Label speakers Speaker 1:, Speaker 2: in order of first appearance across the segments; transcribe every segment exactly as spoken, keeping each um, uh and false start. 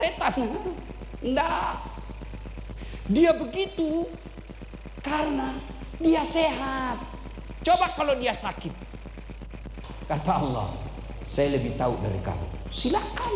Speaker 1: setan. Enggak. Dia begitu karena dia sehat. Coba kalau dia sakit. Kata Allah, saya lebih tahu dari kamu. Silakan.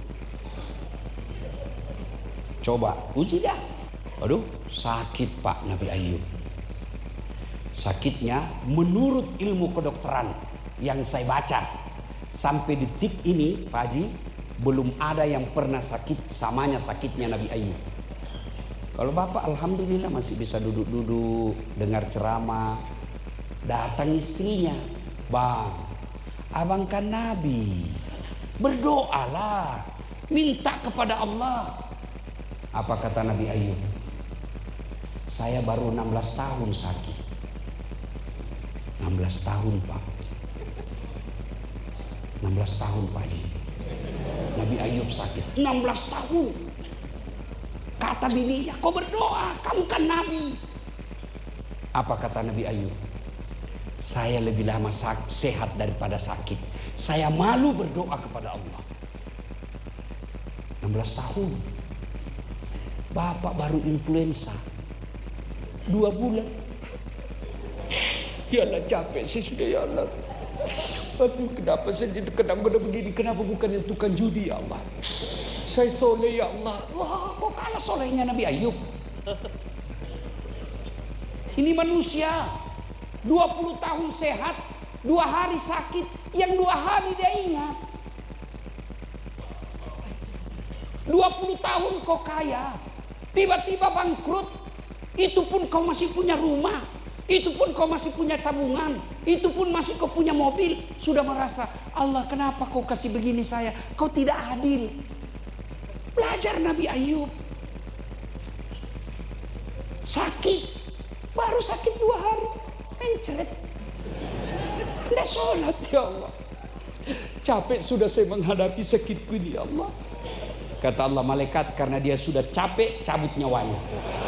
Speaker 1: Coba uji dah. Aduh, sakit Pak Nabi Ayub. Sakitnya menurut ilmu kedokteran yang saya baca, sampai detik ini Pak Haji, belum ada yang pernah sakit samanya sakitnya Nabi Ayub. Kalau Bapak alhamdulillah masih bisa duduk-duduk, dengar ceramah. Datang istrinya, "Bang, abang kan Nabi, berdoalah, minta kepada Allah." Apa kata Nabi Ayub? Saya baru enam belas tahun sakit. enam belas tahun Pak. enam belas tahun Pak Haji. Nabi Ayub sakit enam belas tahun. Kata bininya, "Kau berdoa, kamu kan Nabi." Apa kata Nabi Ayub? "Saya lebih lama sehat daripada sakit. Saya malu berdoa kepada Allah." enam belas tahun. Bapak baru influenza dua bulan. Ya Allah, capek sih sudah ya Allah. Aduh, kenapa saya jadi kenapa begini? Kenapa bukan yang tukang judi ya Allah? Saya soleh ya Allah. Wah, kok kalah solehnya Nabi Ayub? Ini manusia dua puluh tahun sehat, dua hari sakit, yang dua hari dia ingat. dua puluh tahun kau kaya, tiba-tiba bangkrut, itu pun kau masih punya rumah, itu pun kau masih punya tabungan, itu pun masih kau punya mobil, sudah merasa, "Allah, kenapa kau kasih begini saya? Kau tidak adil." Belajar Nabi Ayub. Sakit, baru sakit dua hari, mencret. Tidak sholat ya Allah. Capek sudah saya menghadapi sakitku ini ya Allah. Kata Allah, malaikat karena dia sudah capek, cabut nyawanya.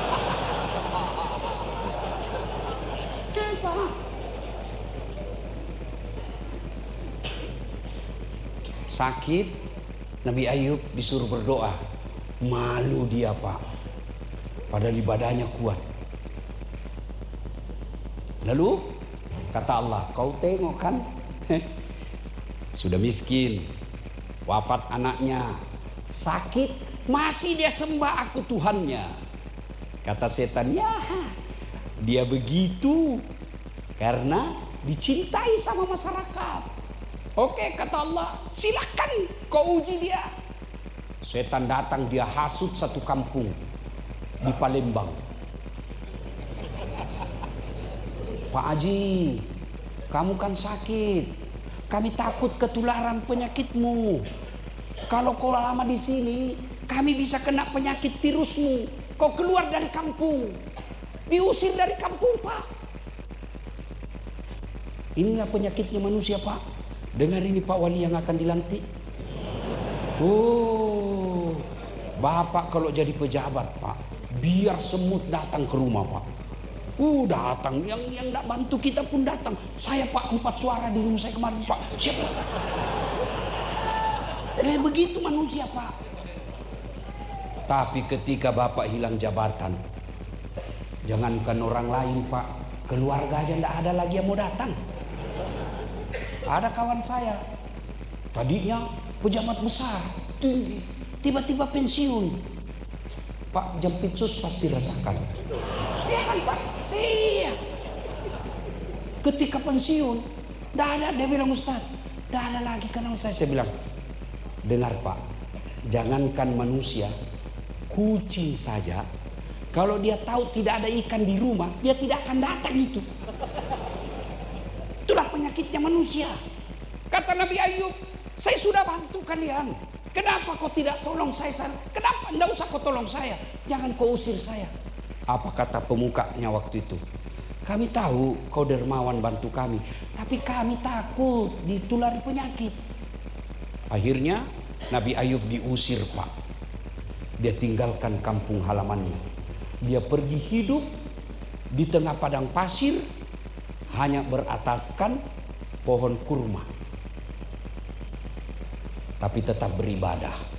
Speaker 1: Sakit, Nabi Ayub disuruh berdoa. Malu dia Pak, padahal ibadahnya kuat. Lalu kata Allah, "Kau tengok kan, sudah miskin, wafat anaknya, sakit, masih dia sembah aku Tuhannya." Kata setan, "Ya, dia begitu karena dicintai sama masyarakat." Oke, kata Allah, silakan kau uji dia. Setan datang, dia hasut satu kampung di Palembang. "Pak Haji, kamu kan sakit. Kami takut ketularan penyakitmu. Kalau kau lama di sini, kami bisa kena penyakit virusmu. Kau keluar dari kampung. Diusir dari kampung, Pak." Inilah penyakitnya manusia, Pak. Dengar ini Pak Wali yang akan dilantik. Oh, Bapak kalau jadi pejabat Pak, biar semut datang ke rumah Pak. Uh datang, yang yang tidak bantu kita pun datang. Saya Pak, empat suara di rumah saya kemarin Pak. Siapa? Eh begitu manusia Pak. Tapi ketika Bapak hilang jabatan, jangankan orang lain Pak, keluarga aja tidak ada lagi yang mau datang. Ada kawan saya, tadinya pejabat besar, tinggi, tiba-tiba pensiun. Pak, Jampitsus pasti rasakan. Iya kan Pak? Iya. Ketika pensiun, dah ada, dia bilang, "Ustaz, dah ada lagi kenal saya." Saya bilang, "Dengar Pak, jangankan manusia, kucing saja, kalau dia tahu tidak ada ikan di rumah, dia tidak akan datang itu." Itulah penyakitnya manusia. Kata Nabi Ayub, "Saya sudah bantu kalian. Kenapa kau tidak tolong saya? Kenapa? Tidak usah kau tolong saya. Jangan kau usir saya." Apa kata pemukanya waktu itu? "Kami tahu kau dermawan bantu kami, tapi kami takut ditulari penyakit." Akhirnya Nabi Ayub diusir Pak. Dia tinggalkan kampung halamannya. Dia pergi hidup di tengah padang pasir, hanya berataskan pohon kurma, tapi tetap beribadah.